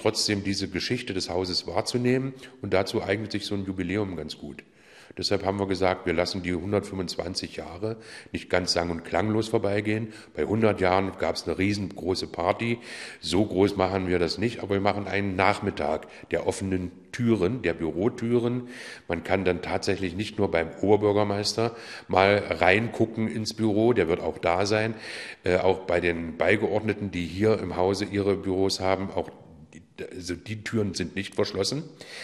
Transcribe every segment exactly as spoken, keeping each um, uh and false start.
trotzdem diese Geschichte des Hauses wahrzunehmen. Und dazu eignet sich so ein Jubiläum ganz gut. Deshalb haben wir gesagt, wir lassen die hundertfünfundzwanzig Jahre nicht ganz sang- und klanglos vorbeigehen. Bei hundert Jahren gab es eine riesengroße Party. So groß machen wir das nicht, aber wir machen einen Nachmittag der offenen Türen, der Bürotüren. Man kann dann tatsächlich nicht nur beim Oberbürgermeister mal reingucken ins Büro, der wird auch da sein, äh, auch bei den Beigeordneten, die hier im Hause ihre Büros haben, auch die, also die Türen sind nicht verschlossen.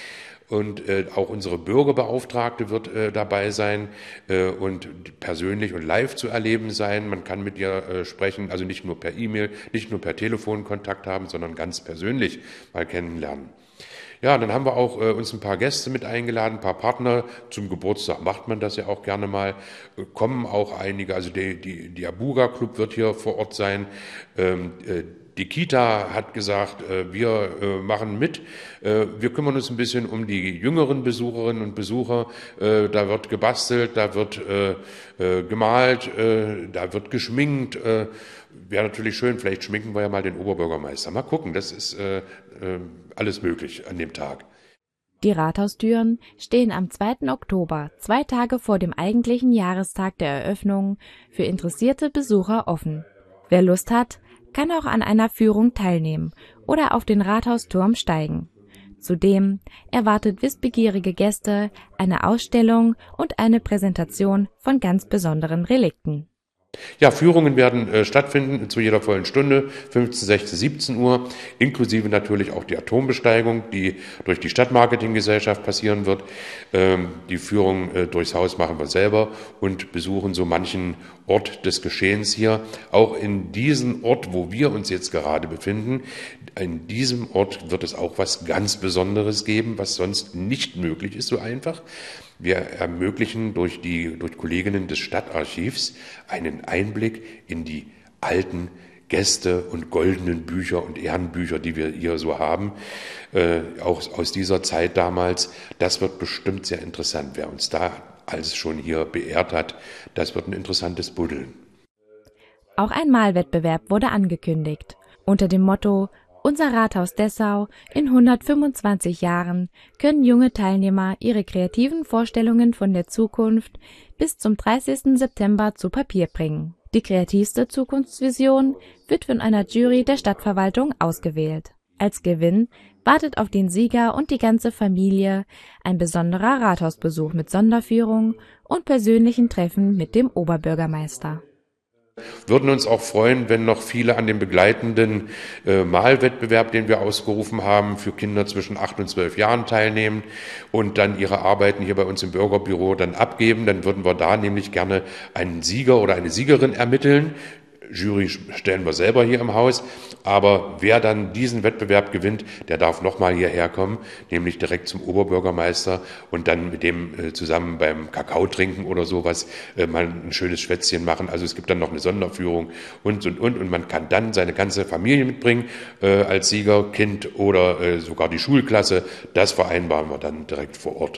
Und äh, auch unsere Bürgerbeauftragte wird äh, dabei sein äh, und persönlich und live zu erleben sein. Man kann mit ihr äh, sprechen, also nicht nur per E-Mail, nicht nur per Telefon Kontakt haben, sondern ganz persönlich mal kennenlernen. Ja, dann haben wir auch äh, uns ein paar Gäste mit eingeladen, ein paar Partner. Zum Geburtstag macht man das ja auch gerne mal. Äh, kommen auch einige, also die, die, die Abuga Club wird hier vor Ort sein. Ähm, äh, Die Kita hat gesagt, wir machen mit. Wir kümmern uns ein bisschen um die jüngeren Besucherinnen und Besucher. Da wird gebastelt, da wird gemalt, da wird geschminkt. Wäre natürlich schön, vielleicht schminken wir ja mal den Oberbürgermeister. Mal gucken, das ist alles möglich an dem Tag. Die Rathaustüren stehen am zweiten Oktober, zwei Tage vor dem eigentlichen Jahrestag der Eröffnung, für interessierte Besucher offen. Wer Lust hat, kann auch an einer Führung teilnehmen oder auf den Rathausturm steigen. Zudem erwartet wissbegierige Gäste eine Ausstellung und eine Präsentation von ganz besonderen Relikten. Ja, Führungen werden äh, stattfinden zu jeder vollen Stunde, fünfzehn, sechzehn, siebzehn Uhr, inklusive natürlich auch die Atombesteigung, die durch die Stadtmarketinggesellschaft passieren wird. Ähm, die Führung äh, durchs Haus machen wir selber und besuchen so manchen Ort des Geschehens hier. Auch in diesem Ort, wo wir uns jetzt gerade befinden, in diesem Ort wird es auch was ganz Besonderes geben, was sonst nicht möglich ist, so einfach. Wir ermöglichen durch die durch Kolleginnen des Stadtarchivs einen Einblick in die alten Gäste und goldenen Bücher und Ehrenbücher, die wir hier so haben, äh, auch aus dieser Zeit damals. Das wird bestimmt sehr interessant. Wer uns da alles schon hier beehrt hat, das wird ein interessantes Buddeln. Auch ein Malwettbewerb wurde angekündigt. Unter dem Motto Unser Rathaus Dessau in hundertfünfundzwanzig Jahren können junge Teilnehmer ihre kreativen Vorstellungen von der Zukunft bis zum dreißigsten September zu Papier bringen. Die kreativste Zukunftsvision wird von einer Jury der Stadtverwaltung ausgewählt. Als Gewinn wartet auf den Sieger und die ganze Familie ein besonderer Rathausbesuch mit Sonderführung und persönlichen Treffen mit dem Oberbürgermeister. Würden uns auch freuen, wenn noch viele an dem begleitenden äh, Malwettbewerb, den wir ausgerufen haben, für Kinder zwischen acht und zwölf Jahren teilnehmen und dann ihre Arbeiten hier bei uns im Bürgerbüro dann abgeben. Dann würden wir da nämlich gerne einen Sieger oder eine Siegerin ermitteln. Jury stellen wir selber hier im Haus, aber wer dann diesen Wettbewerb gewinnt, der darf nochmal hierher kommen, nämlich direkt zum Oberbürgermeister und dann mit dem äh, zusammen beim Kakao trinken oder sowas äh, mal ein schönes Schwätzchen machen. Also es gibt dann noch eine Sonderführung und und und und man kann dann seine ganze Familie mitbringen äh, als Sieger, Kind oder äh, sogar die Schulklasse. Das vereinbaren wir dann direkt vor Ort.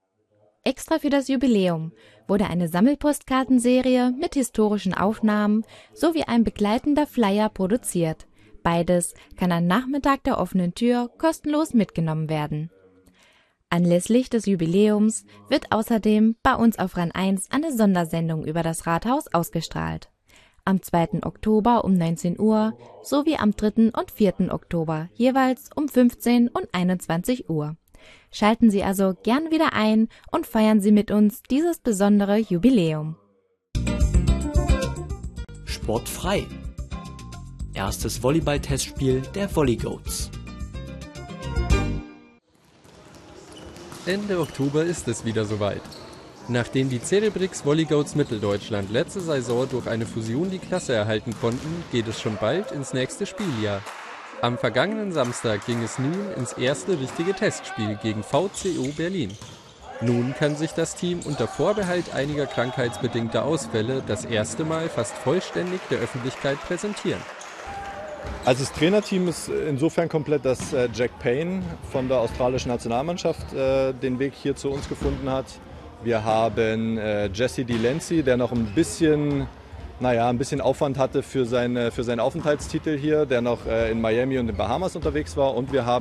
Extra für das Jubiläum wurde eine Sammelpostkartenserie mit historischen Aufnahmen sowie ein begleitender Flyer produziert. Beides kann am Nachmittag der offenen Tür kostenlos mitgenommen werden. Anlässlich des Jubiläums wird außerdem bei uns auf RAN eins eine Sondersendung über das Rathaus ausgestrahlt. Am zweiten Oktober um neunzehn Uhr sowie am dritten und vierten Oktober jeweils um fünfzehn und einundzwanzig Uhr. Schalten Sie also gern wieder ein und feiern Sie mit uns dieses besondere Jubiläum. Sportfrei. Erstes Volleyball-Testspiel der Volleygoats. Ende Oktober ist es wieder soweit. Nachdem die Cerebrix Volleygoats Mitteldeutschland letzte Saison durch eine Fusion die Klasse erhalten konnten, geht es schon bald ins nächste Spieljahr. Am vergangenen Samstag ging es nun ins erste richtige Testspiel gegen V C O Berlin. Nun kann sich das Team unter Vorbehalt einiger krankheitsbedingter Ausfälle das erste Mal fast vollständig der Öffentlichkeit präsentieren. Also das Trainerteam ist insofern komplett, dass Jack Payne von der australischen Nationalmannschaft den Weg hier zu uns gefunden hat. Wir haben Jesse Delancey, der noch ein bisschen... naja, ein bisschen Aufwand hatte für, seine, für seinen Aufenthaltstitel hier, der noch äh, in Miami und den Bahamas unterwegs war. Und wir haben